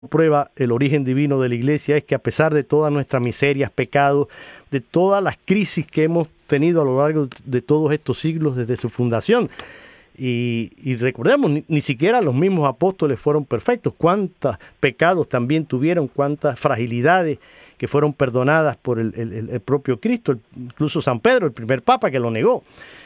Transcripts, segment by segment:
prueba el origen divino de la iglesia es que a pesar de todas nuestras miserias, pecados, de todas las crisis que hemos tenido a lo largo de todos estos siglos desde su fundación, y recordemos, ni siquiera los mismos apóstoles fueron perfectos, cuántos pecados también tuvieron, cuántas fragilidades que fueron perdonadas por el propio Cristo, incluso San Pedro, el primer papa que lo negó,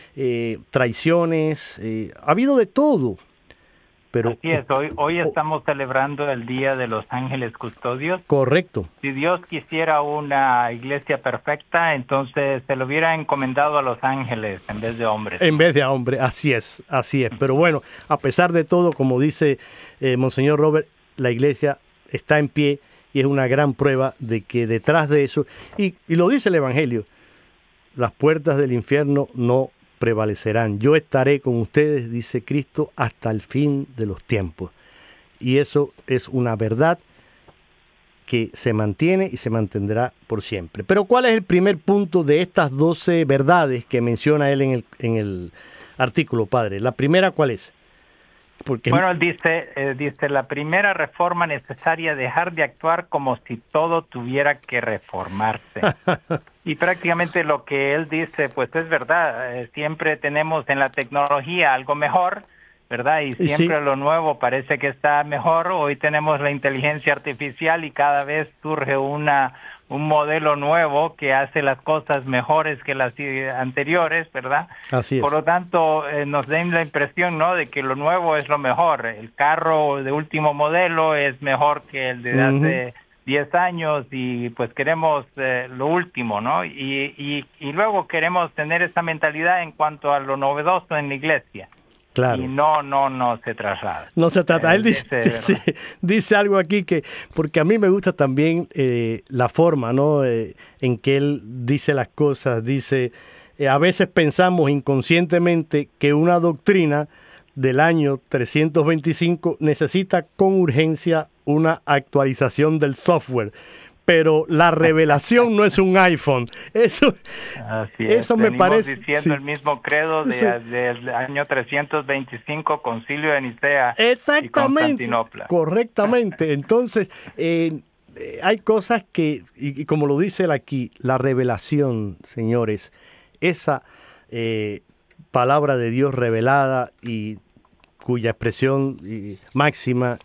traiciones, ha habido de todo. Pero, así es, hoy estamos celebrando el Día de los Ángeles Custodios. Correcto. Si Dios quisiera una iglesia perfecta, entonces se lo hubiera encomendado a los ángeles en vez de hombres. En vez de a hombres, así es. Pero bueno, a pesar de todo, como dice Monseñor Robert, la iglesia está en pie y es una gran prueba de que detrás de eso, y lo dice el Evangelio, las puertas del infierno no prevalecerán. Yo estaré con ustedes, dice Cristo, hasta el fin de los tiempos. Y eso es una verdad que se mantiene y se mantendrá por siempre. Pero ¿cuál es el primer punto de estas 12 verdades que menciona él en el artículo, padre? La primera, ¿cuál es? Porque... Bueno, él dice, la primera reforma necesaria, dejar de actuar como si todo tuviera que reformarse. Y prácticamente lo que él dice, pues es verdad, siempre tenemos en la tecnología algo mejor, ¿verdad? Y siempre lo nuevo parece que está mejor. Hoy tenemos la inteligencia artificial y cada vez surge un modelo nuevo que hace las cosas mejores que las anteriores, ¿verdad? Así es. Por lo tanto, nos da la impresión, ¿no?, de que lo nuevo es lo mejor. El carro de último modelo es mejor que el de hace 10 años y pues queremos lo último, ¿no? Y luego queremos tener esa mentalidad en cuanto a lo novedoso en la iglesia. Claro. Y no se traslada. No se trata. Él dice algo aquí que, porque a mí me gusta también la forma, ¿no?, en que él dice las cosas. Dice, a veces pensamos inconscientemente que una doctrina del año 325 necesita con urgencia una actualización del software. Pero la revelación no es un iPhone. Eso me parece. Diciendo el mismo credo del año 325, Concilio de Nicea y Constantinopla. Correctamente. Entonces, hay cosas que, y como lo dice él aquí, la revelación, señores, esa palabra de Dios revelada y cuya expresión máxima,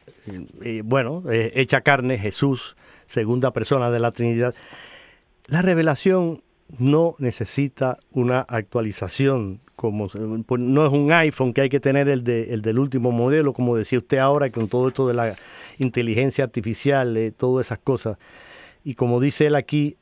hecha carne, Jesús, segunda persona de la Trinidad. La revelación no necesita una actualización, no es un iPhone que hay que tener el del último modelo, como decía usted ahora, con todo esto de la inteligencia artificial, todas esas cosas. Y como dice él aquí,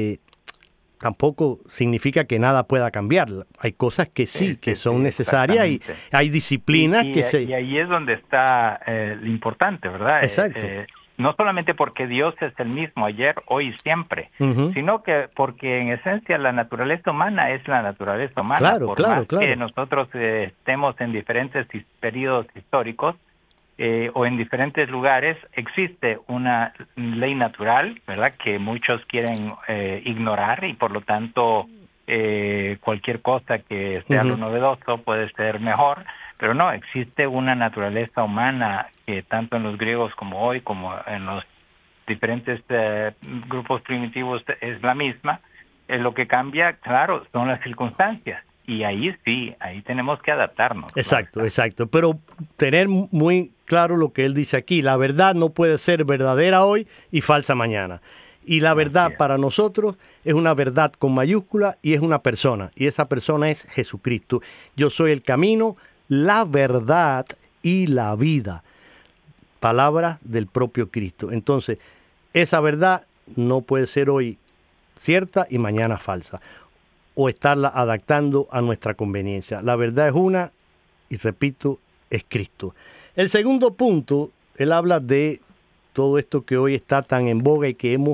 tampoco significa que nada pueda cambiar. Hay cosas que que son necesarias y hay disciplinas Y ahí es donde está lo importante, ¿verdad? Exacto. No solamente porque Dios es el mismo ayer, hoy y siempre, sino que porque en esencia la naturaleza humana es la naturaleza humana. Claro, claro. Que nosotros estemos en diferentes periodos históricos o en diferentes lugares, existe una ley natural, ¿verdad?, que muchos quieren ignorar y por lo tanto cualquier cosa que sea lo novedoso puede ser mejor. Pero no, existe una naturaleza humana que tanto en los griegos como hoy, como en los diferentes grupos primitivos es la misma. Lo que cambia, claro, son las circunstancias. Y ahí tenemos que adaptarnos. Exacto. Pero tener muy claro lo que él dice aquí. La verdad no puede ser verdadera hoy y falsa mañana. Y la verdad para nosotros es una verdad con mayúscula y es una persona. Y esa persona es Jesucristo. Yo soy el camino, la verdad y la vida. Palabra del propio Cristo. Entonces, esa verdad no puede ser hoy cierta y mañana falsa, o estarla adaptando a nuestra conveniencia. La verdad es una, y repito, es Cristo. El segundo punto, él habla de todo esto que hoy está tan en boga y que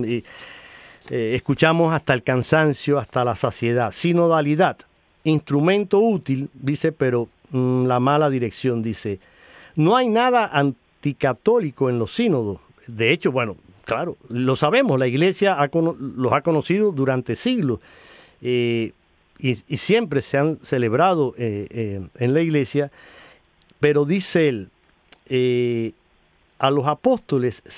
escuchamos hasta el cansancio, hasta la saciedad. Sinodalidad, instrumento útil, dice, pero la mala dirección, dice. No hay nada anticatólico en los sínodos. De hecho, bueno, claro, lo sabemos, la Iglesia los ha conocido durante siglos y siempre se han celebrado en la Iglesia, pero dice él, a los apóstoles